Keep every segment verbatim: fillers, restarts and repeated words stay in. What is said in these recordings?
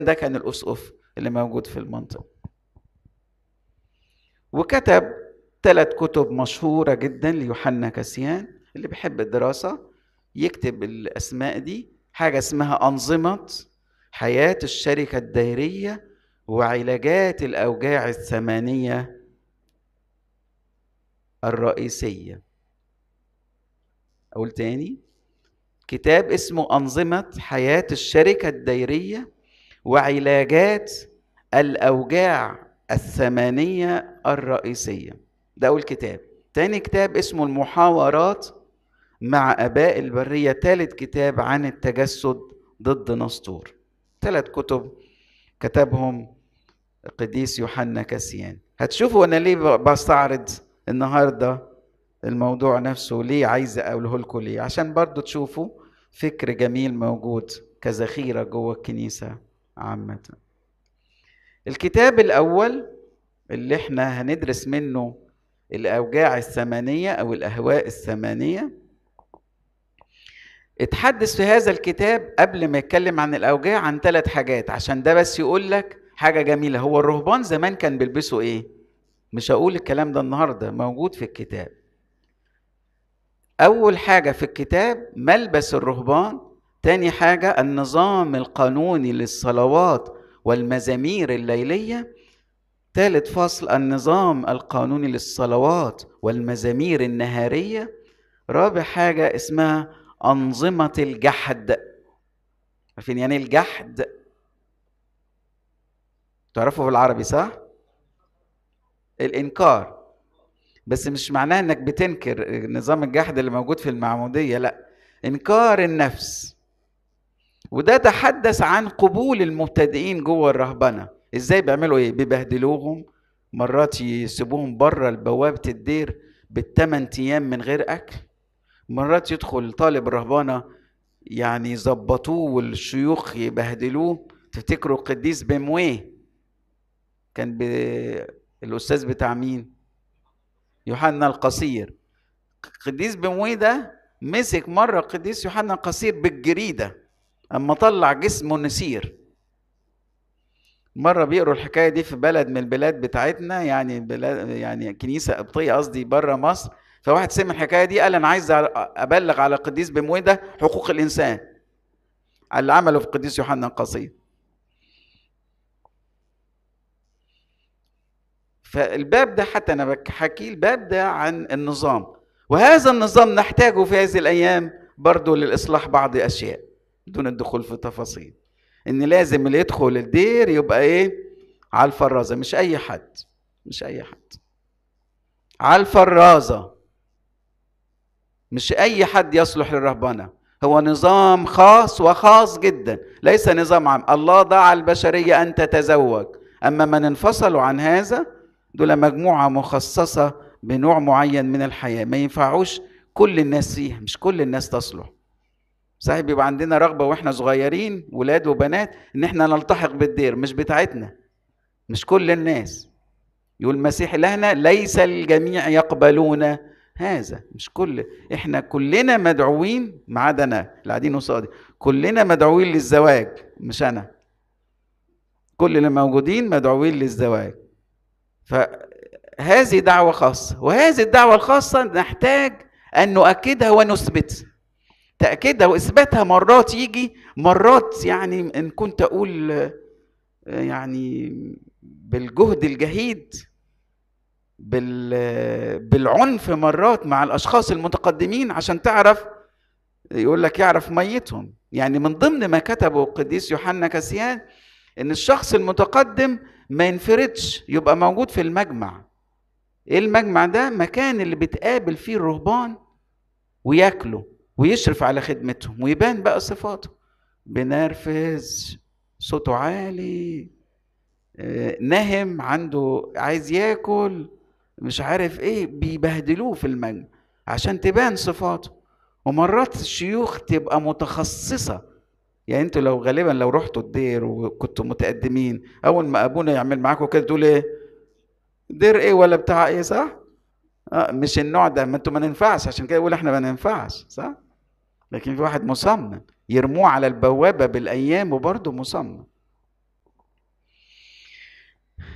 ده كان الأسقف اللي موجود في المنطقة. وكتب ثلاث كتب مشهورة جدا ليوحنا كاسيان. اللي بيحب الدراسة يكتب الأسماء دي. حاجة اسمها أنظمة حياة الشركة الدائرية وعلاجات الأوجاع الثمانية الرئيسية. أقول تاني، كتاب اسمه أنظمة حياة الشركة الدائرية وعلاجات الأوجاع الثمانية الرئيسية. ده أول كتاب. تاني كتاب اسمه المحاورات مع آباء البرية. تالت كتاب عن التجسد ضد نسطور. ثلاث كتب كتبهم القديس يوحنا كاسيان. هتشوفوا أنا ليه بستعرض النهاردة الموضوع نفسه، ليه عايز أقوله لكم ليه، عشان برضو تشوفوا فكر جميل موجود كذخيرة جوه الكنيسة عامة. الكتاب الأول اللي احنا هندرس منه الأوجاع الثمانية أو الأهواء الثمانية، اتحدث في هذا الكتاب قبل ما يتكلم عن الأوجاع عن ثلاث حاجات، عشان ده بس يقول لك حاجة جميلة. هو الرهبان زمان كان بيلبسوا ايه؟ مش هقول الكلام ده النهاردة، موجود في الكتاب. أول حاجة في الكتاب ملبس الرهبان. تاني حاجة النظام القانوني للصلوات والمزامير الليلية. ثالث فصل النظام القانوني للصلوات والمزامير النهارية. رابع حاجة اسمها أنظمة الجحد. عارفين يعني الجحد؟ تعرفوا بالعربي صح؟ الإنكار. بس مش معناه انك بتنكر نظام الجحد اللي موجود في المعمودية، لا، إنكار النفس. وده تحدث عن قبول المبتدئين جوه الرهبنة. ازاي بيعملوا ايه؟ بيبهدلوهم، مرات يسيبوهم بره البوابة الدير بالثمان ايام من غير اكل. مرات يدخل طالب الرهبنة يعني يظبطوه والشيوخ يبهدلوه. تفتكروا القديس بمويه كان ب... الاستاذ بتاع مين؟ يوحنا القصير. القديس بمويه ده مسك مرة القديس يوحنا القصير بالجريدة اما طلع جسمه نسير. مرة بيقروا الحكاية دي في بلد من البلاد بتاعتنا، يعني بلاد يعني كنيسة قبطية قصدي بره مصر. فواحد سمع الحكاية دي قال أنا عايز أبلغ على القديس بمويه ده حقوق الإنسان على اللي عمله في القديس يوحنا القصير. فالباب ده حتى أنا بحكي الباب ده عن النظام، وهذا النظام نحتاجه في هذه الأيام برضو للإصلاح بعض أشياء دون الدخول في تفاصيل. ان لازم اللي يدخل الدير يبقى ايه؟ على الفرازة. مش اي حد، مش اي حد على الفرازة. مش اي حد يصلح للرهبنة. هو نظام خاص وخاص جدا، ليس نظام عام. الله ضع البشرية ان تتزوج، اما من انفصلوا عن هذا دول مجموعة مخصصة بنوع معين من الحياة، ما ينفعوش كل الناس فيها، مش كل الناس تصلح. صحيح بيبقى عندنا رغبة واحنا صغيرين ولاد وبنات ان احنا نلتحق بالدير، مش بتاعتنا، مش كل الناس. يقول المسيح لهنا ليس الجميع يقبلون هذا. مش كل، احنا كلنا مدعوين ما عدا انا اللي قاعدين قصادي، كلنا مدعوين للزواج، مش انا. كل اللي موجودين مدعوين للزواج. فهذه دعوة خاصة، وهذه الدعوة الخاصة نحتاج ان نؤكدها ونثبتها. تأكيدها وإثباتها مرات يجي، مرات يعني إن كنت أقول يعني بالجهد الجهيد، بالعنف مرات مع الأشخاص المتقدمين عشان تعرف، يقول لك يعرف ميتهم. يعني من ضمن ما كتبه القديس يوحنا كاسيان إن الشخص المتقدم ما ينفردش، يبقى موجود في المجمع. إيه المجمع ده؟ مكان اللي بتقابل فيه الرهبان وياكلوا ويشرف على خدمتهم ويبان بقى صفاته، بنرفز، صوته عالي، نهم، عنده عايز ياكل، مش عارف ايه، بيبهدلوه في المجمع عشان تبان صفاته. ومرات الشيوخ تبقى متخصصة. يعني انتوا لو غالبا لو رحتوا الدير وكنتوا متقدمين، اول ما ابونا يعمل معاكم كده تقول ايه؟ دير ايه ولا بتاع ايه؟ صح؟ اه مش النوع ده، ما انتوا ما ننفعش، عشان كده يقول احنا ما ننفعش، صح؟ لكن في واحد مصمم يرموه على البوابة بالأيام وبرضه مصمم.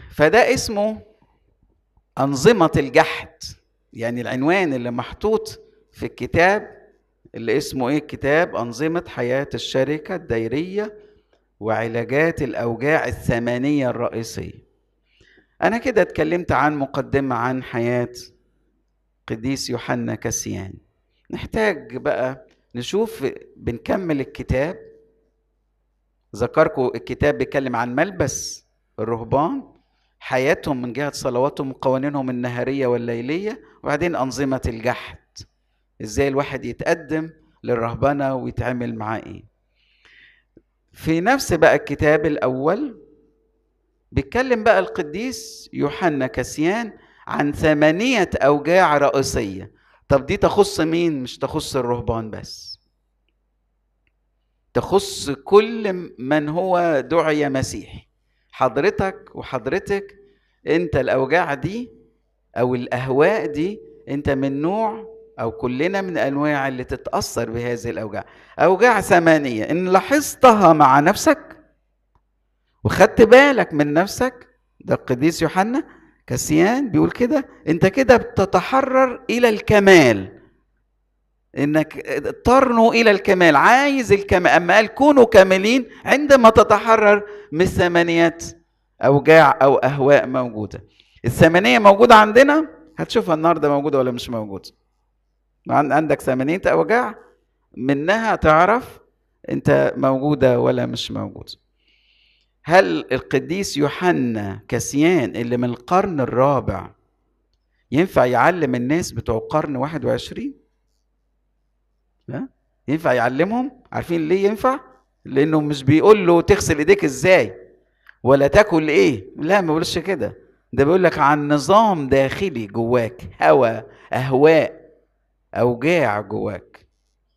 فده اسمه أنظمة الجحد، يعني العنوان اللي محطوط في الكتاب اللي اسمه ايه؟ كتاب أنظمة حياة الشركة الدائرية وعلاجات الأوجاع الثمانية الرئيسية. أنا كده اتكلمت عن مقدمة عن حياة قديس يوحنا كاسيان. نحتاج بقى نشوف، بنكمل الكتاب. ذكركم الكتاب بيتكلم عن ملبس الرهبان، حياتهم من جهة صلواتهم وقوانينهم النهارية والليلية، وبعدين أنظمة الجحد، ازاي الواحد يتقدم للرهبنة ويتعامل معاه ايه. في نفس بقى الكتاب الأول بيتكلم بقى القديس يوحنا كاسيان عن ثمانية أوجاع رئيسية. طب دي تخص مين؟ مش تخص الرهبان بس، تخص كل من هو دعي مسيحي. حضرتك وحضرتك انت الأوجاع دي أو الأهواء دي انت من نوع، أو كلنا من أنواع اللي تتأثر بهذه الأوجاع. أوجاع ثمانية إن لاحظتها مع نفسك وخدت بالك من نفسك، ده القديس يوحنا كاسيان بيقول كده، انت كده بتتحرر إلى الكمال، انك ترنو إلى الكمال، عايز الكمال. أما قال كونوا كاملين عندما تتحرر من ثمانية أوجاع أو أهواء موجودة. الثمانية موجودة عندنا، هتشوفها النهارده موجودة ولا مش موجودة. عندك ثمانية أوجاع منها تعرف أنت موجودة ولا مش موجودة. هل القديس يوحنا كاسيان اللي من القرن الرابع ينفع يعلم الناس بتوع القرن واحد وعشرين؟ ينفع يعلمهم؟ عارفين ليه ينفع؟ لأنه مش بيقول له تغسل إيديك إزاي ولا تاكل إيه، لا ما بيقولش كده. ده بيقول لك عن نظام داخلي جواك، هوى، أهواء، أوجاع جواك.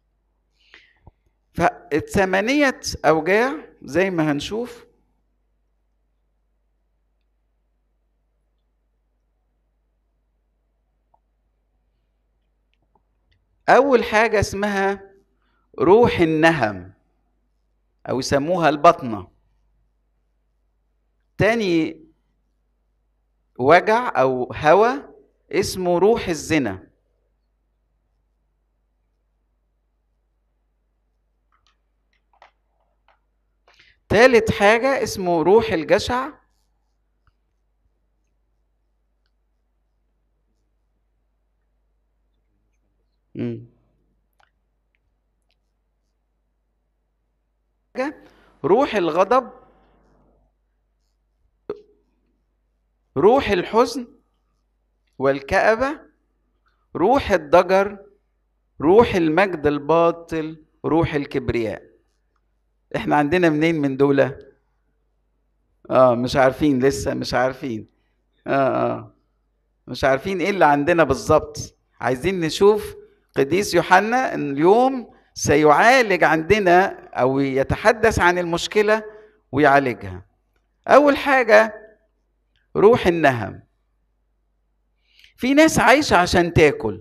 فالثمانية أوجاع زي ما هنشوف أول حاجة اسمها روح النهم أو يسموها البطنة. تاني وجع أو هوى اسمه روح الزنا. تالت حاجة اسمه روح الجشع. مم. روح الغضب، روح الحزن والكآبة، روح الضجر، روح المجد الباطل، روح الكبرياء. احنا عندنا منين من دولة؟ اه مش عارفين لسه، مش عارفين. اه اه مش عارفين ايه اللي عندنا بالظبط. عايزين نشوف قديس يوحنا اليوم سيعالج عندنا او يتحدث عن المشكلة ويعالجها. اول حاجة روح النهم. في ناس عايشة عشان تاكل.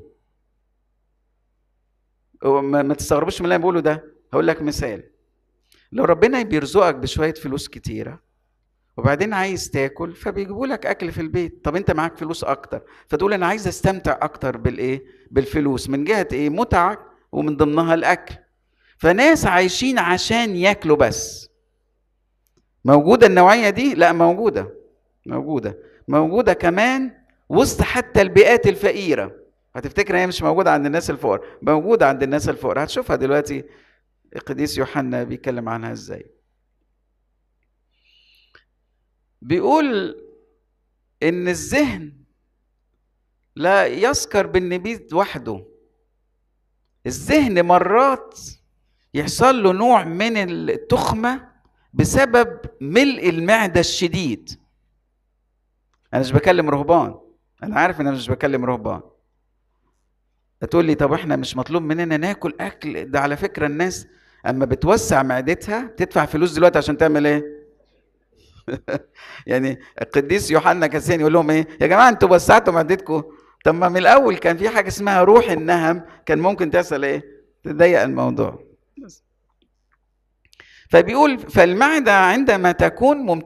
ما تستغربوش من اللي انا بقوله ده. هقول لك مثال. لو ربنا بيرزقك بشوية فلوس كتيرة وبعدين عايز تاكل، فبيجيبوا لك اكل في البيت. طب انت معاك فلوس اكتر، فتقول انا عايز استمتع اكتر بالايه؟ بالفلوس. من جهة ايه؟ متعة، ومن ضمنها الاكل. فناس عايشين عشان ياكلوا بس. موجودة النوعية دي؟ لا موجودة، موجودة موجودة كمان وسط حتى البيئات الفقيرة. هتفتكر هي مش موجودة عند الناس الفقراء، موجودة عند الناس الفقراء. هتشوفها دلوقتي القديس يوحنا بيتكلم عنها ازاي. بيقول ان الذهن لا يسكر بالنبيذ وحده. الذهن مرات يحصل له نوع من التخمة بسبب ملء المعدة الشديد. انا مش بكلم رهبان، انا عارف ان انا مش بكلم رهبان. هتقول لي طب احنا مش مطلوب مننا ناكل اكل؟ ده على فكرة الناس اما بتوسع معدتها تدفع فلوس دلوقتي عشان تعمل ايه؟ يعني القديس يوحنا كاسيان يقول لهم ايه؟ يا جماعه انتوا وسعتوا معدتكم. طب ما من الاول كان في حاجه اسمها روح النهم، كان ممكن تحصل ايه؟ تضيق الموضوع. فبيقول فالمعده عندما تكون ممتلئه